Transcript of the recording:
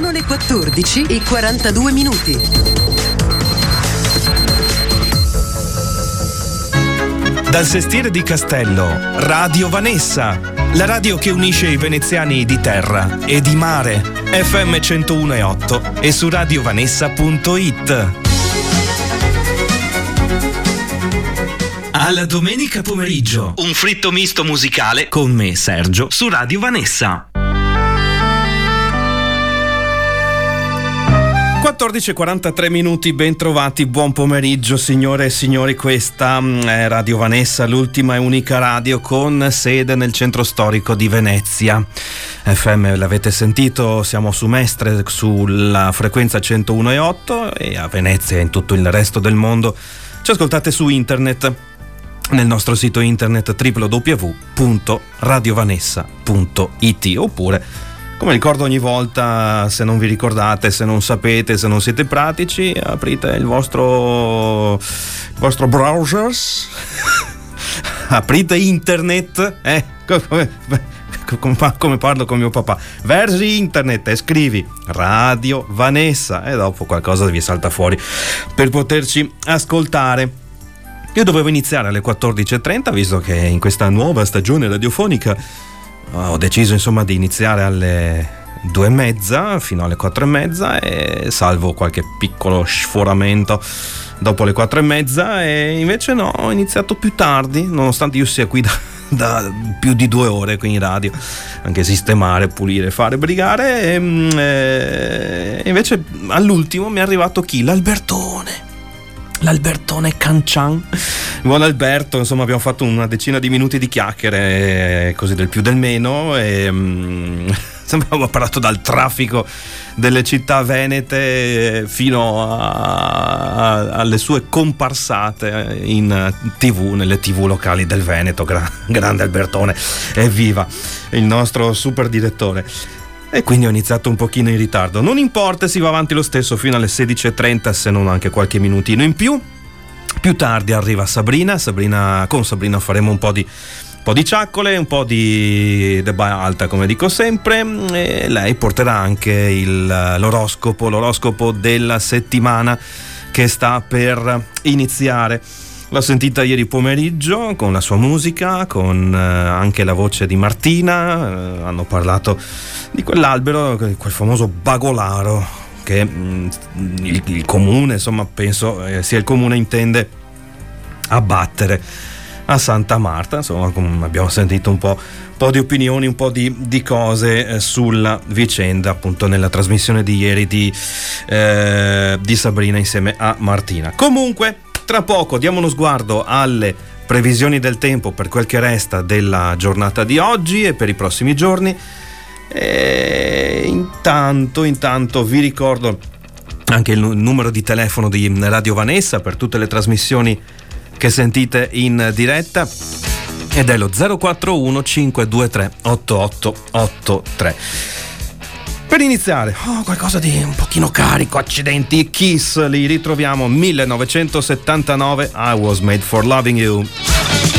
Sono le 14:42. Dal Sestiere di Castello, Radio Vanessa, la radio che unisce i veneziani di terra e di mare, FM 101.8 e su radiovanessa.it. Alla domenica pomeriggio, un fritto misto musicale con me, Sergio, su Radio Vanessa. 14:43, ben trovati, buon pomeriggio signore e signori, questa è Radio Vanessa, l'ultima e unica radio con sede nel centro storico di Venezia. FM, l'avete sentito, siamo su Mestre sulla frequenza 101.8 e a Venezia e in tutto il resto del mondo ci ascoltate su internet, nel nostro sito internet www.radiovanessa.it, oppure, come ricordo ogni volta, se non vi ricordate, se non sapete, se non siete pratici, aprite il vostro browsers, aprite internet, come parlo con mio papà, versi internet e scrivi Radio Vanessa e dopo qualcosa vi salta fuori per poterci ascoltare. Io dovevo iniziare alle 14:30, visto che in questa nuova stagione radiofonica ho deciso insomma di iniziare alle 2:30 fino alle 4:30 e salvo qualche piccolo sforamento dopo le 4:30, e invece no, ho iniziato più tardi, nonostante io sia qui da più di 2 ore qui in radio, anche sistemare, pulire, fare, brigare, e invece all'ultimo mi è arrivato chi? L'Albertone Cancian. Buon Alberto, insomma abbiamo fatto una decina di minuti di chiacchiere, così del più del meno, e abbiamo parlato dal traffico delle città venete fino alle sue comparsate in TV, nelle TV locali del Veneto. Grande Albertone, evviva il nostro super direttore. E quindi ho iniziato un pochino in ritardo. Non importa, si va avanti lo stesso fino alle 16:30, se non anche qualche minutino in più. Più tardi arriva Sabrina. Con Sabrina faremo un po' di ciaccole, un po' di debba alta, come dico sempre, e lei porterà anche l'oroscopo della settimana che sta per iniziare. L'ho sentita ieri pomeriggio con la sua musica, con anche la voce di Martina. Hanno parlato di quell'albero, quel famoso bagolaro che il comune, insomma penso sia il comune, intende abbattere a Santa Marta. Insomma, abbiamo sentito un po' di opinioni, un po' di cose sulla vicenda, appunto nella trasmissione di ieri di Sabrina insieme a Martina. Comunque, tra poco diamo uno sguardo alle previsioni del tempo per quel che resta della giornata di oggi e per i prossimi giorni. E intanto vi ricordo anche il numero di telefono di Radio Vanessa per tutte le trasmissioni che sentite in diretta, ed è lo 041 523 8883. Per iniziare, qualcosa di un pochino carico, accidenti, Kiss, li ritroviamo 1979, I Was Made for Loving You.